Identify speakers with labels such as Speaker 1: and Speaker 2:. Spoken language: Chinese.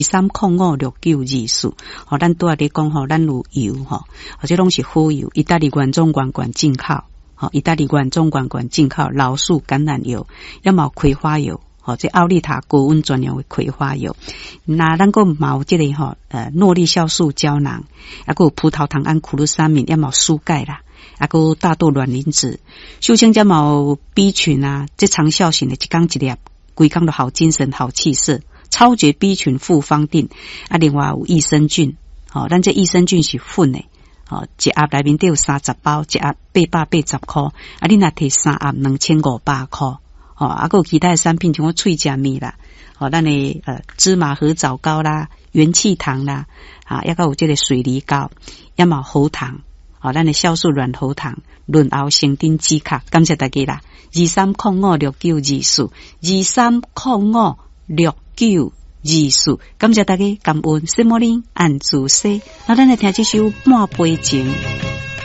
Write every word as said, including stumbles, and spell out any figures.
Speaker 1: 三零五六九二四，吼，咱拄仔咧讲吼，咱有油吼，或者拢是好油，意大利原装原罐进口，吼，意大利原装原罐进口老树橄榄油，要么葵花油，吼，这奥利塔高温专用的葵花油。那咱个嘛有这个吼，呃，诺丽酵素胶囊，还有葡萄糖胺苦鲁沙敏，要么蔬钙啦，还有大豆卵磷脂，秀清加毛 B 群啊，这长效型的，一缸一粒，规缸都好精神好气色。超绝 B 群复方定啊，另外有益生菌，哦，咱这益生菌是粉的，哦，一盒内面都有三十包，一盒八百八十块，啊，你若摕三盒两千五百块，哦，啊，还有其他的产品像我脆加蜜啦，哦，咱的呃芝麻合枣膏啦、元气糖啦，啊，也个有这个水梨膏，也嘛喉糖，哦，咱的酵素软喉糖，润喉生丁止卡，感谢大家啦，二三零五六九二四，二三零五六九二四，感谢大家，感恩圣母灵按住西，那咱来听这首半杯情。